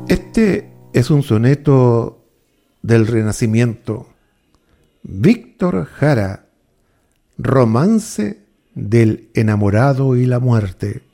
Este es un soneto del Renacimiento. Víctor Jara, Romance del enamorado y la muerte.